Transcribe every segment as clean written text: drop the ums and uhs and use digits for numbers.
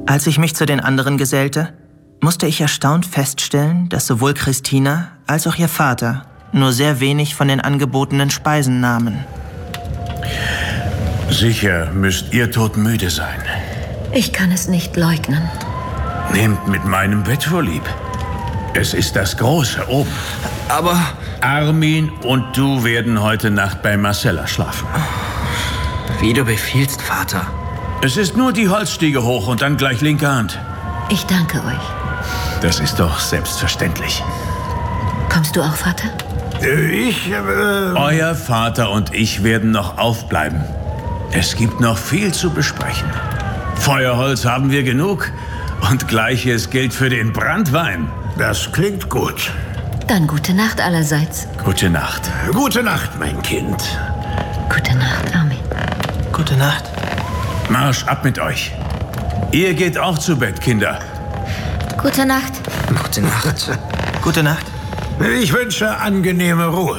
Als ich mich zu den anderen gesellte, musste ich erstaunt feststellen, dass sowohl Christina als auch ihr Vater nur sehr wenig von den angebotenen Speisen nahmen. Sicher müsst ihr todmüde sein. Ich kann es nicht leugnen. Nehmt mit meinem Bett vorlieb. Es ist das Große oben. Aber Armin und du werden heute Nacht bei Marcella schlafen. wie du befiehlst, Vater. Es ist nur die Holzstiege hoch und dann gleich linke Hand. Ich danke euch. Das ist doch selbstverständlich. Kommst du auch, Vater? Euer Vater und ich werden noch aufbleiben. Es gibt noch viel zu besprechen. Feuerholz haben wir genug und Gleiches gilt für den Branntwein. Das klingt gut. Dann gute Nacht allerseits. Gute Nacht. Gute Nacht, mein Kind. Gute Nacht, Armin. Gute Nacht. Marsch ab mit euch. Ihr geht auch zu Bett, Kinder. Gute Nacht. Gute Nacht. Gute Nacht. Ich wünsche angenehme Ruhe.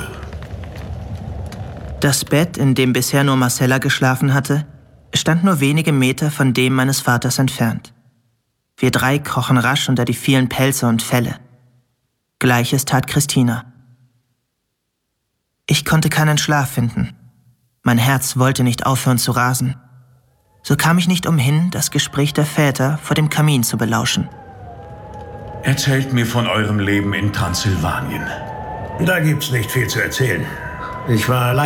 Das Bett, in dem bisher nur Marcella geschlafen hatte, stand nur wenige Meter von dem meines Vaters entfernt. Wir drei krochen rasch unter die vielen Pelze und Felle. Gleiches tat Christina. Ich konnte keinen Schlaf finden. Mein Herz wollte nicht aufhören zu rasen. So kam ich nicht umhin, das Gespräch der Väter vor dem Kamin zu belauschen. Erzählt mir von eurem Leben in Transsilvanien. Da gibt's nicht viel zu erzählen. Ich war